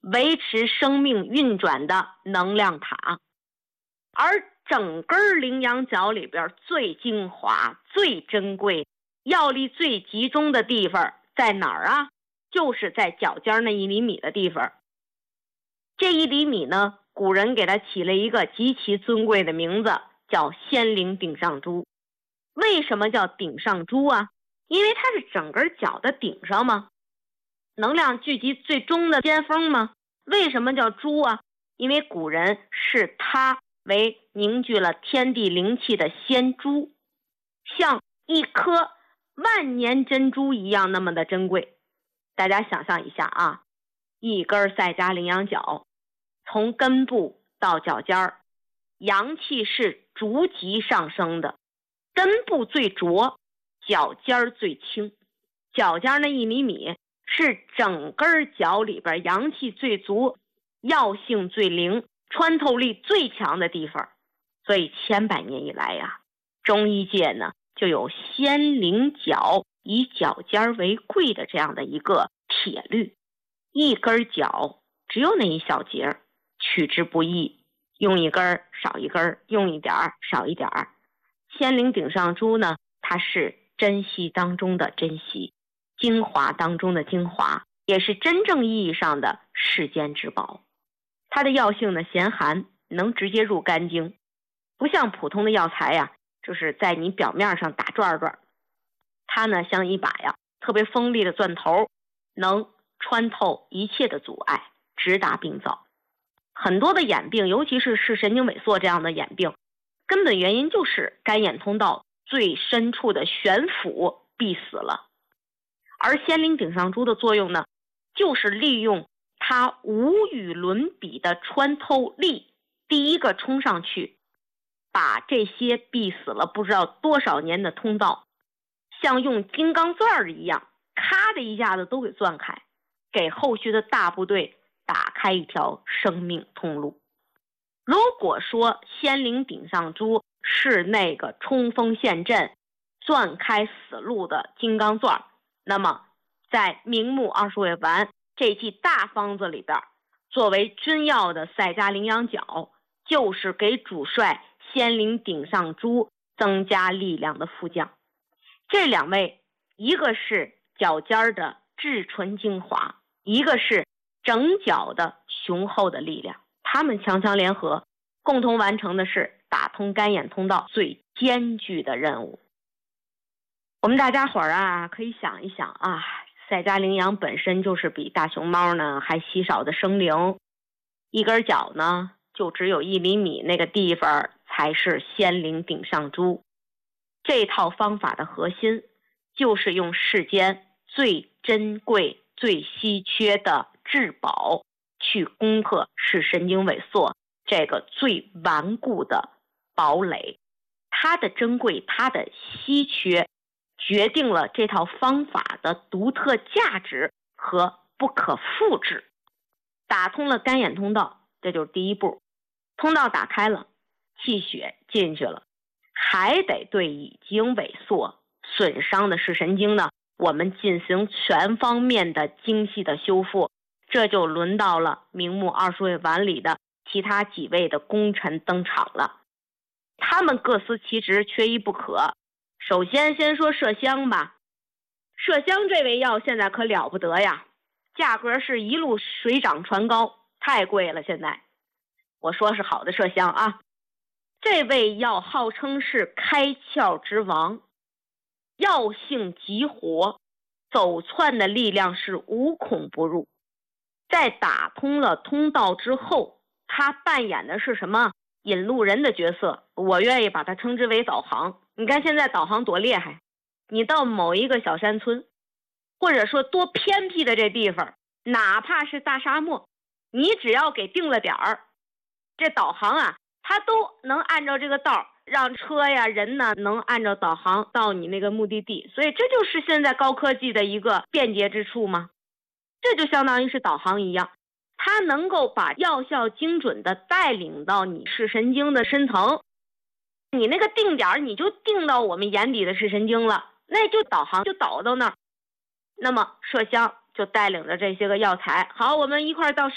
维持生命运转的能量塔。而整根羚羊角里边最精华、最珍贵、药力最集中的地方在哪儿啊？就是在脚尖那1厘米的地方。这1厘米呢，古人给它起了一个极其尊贵的名字，叫仙灵顶上珠。为什么叫顶上珠啊？因为它是整根脚的顶上嘛，能量聚集最终的尖峰嘛。为什么叫珠啊？因为古人视它为凝聚了天地灵气的仙珠，像一颗万年珍珠一样那么的珍贵。大家想象一下啊，一根赛迦羚羊角，从根部到脚尖儿，阳气是逐级上升的，根部最浊，脚尖最轻。脚尖那1厘米是整根脚里边阳气最足、药性最灵、穿透力最强的地方。所以千百年以来呀，中医界呢就有仙灵角以脚尖为贵的这样的一个铁律。一根脚只有那一小节，取之不易，用一根少一根，用一点少一点。仙灵顶上珠呢，它是珍稀当中的珍稀，精华当中的精华，也是真正意义上的世间之宝。它的药性呢咸寒，能直接入肝经，不像普通的药材呀，就是在你表面上打转转。它呢像一把特别锋利的钻头，能穿透一切的阻碍，直达病灶。很多的眼病，尤其是神经萎缩这样的眼病，根本原因就是肝眼通道最深处的悬浮闭死了。而仙灵顶上珠的作用呢，就是利用它无与伦比的穿透力，第一个冲上去，把这些闭死了不知道多少年的通道，像用金刚钻一样，咔的一下子都给钻开，给后续的大部队打开一条生命通路。如果说仙灵顶上珠是那个冲锋陷阵、钻开死路的金刚钻，那么在明目20味丸这剂大方子里边，作为君药的赛迦羚羊角，就是给主帅仙灵顶上珠增加力量的副将。这2味，一个是脚尖的至纯精华，一个是整脚的雄厚的力量，他们强强联合，共同完成的是打通肝眼通道最艰巨的任务。我们大家伙啊，可以想一想啊，赛迦羚羊本身就是比大熊猫呢还稀少的生灵，一根脚呢就只有1厘米，那个地方才是仙灵顶上珠。这套方法的核心就是用世间最珍贵、最稀缺的至宝去攻克视神经萎缩这个最顽固的堡垒。它的珍贵，它的稀缺，决定了这套方法的独特价值和不可复制。打通了肝眼通道，这就是第一步。通道打开了，气血进去了，还得对已经萎缩损伤的视神经呢，我们进行全方面的精细的修复。这就轮到了明目20味丸里的其他几位的功臣登场了，他们各司其职，缺一不可。首先说麝香吧。麝香这味药现在可了不得呀，价格是一路水涨船高，太贵了。现在我说是好的麝香啊，这味药号称是开窍之王，药性极活，走窜的力量是无孔不入。在打通了通道之后，他扮演的是什么？引路人的角色，我愿意把它称之为导航。你看现在导航多厉害，你到某一个小山村，或者说多偏僻的这地方，哪怕是大沙漠，你只要给定了点儿，这导航啊，它都能按照这个道让车呀人呢能按照导航到你那个目的地。所以这就是现在高科技的一个便捷之处吗？这就相当于是导航一样，它能够把药效精准的带领到你视神经的深层，你那个定点你就定到我们眼底的视神经了，那就导航就导到那儿。那么麝香就带领着这些个药材，好，我们一块儿到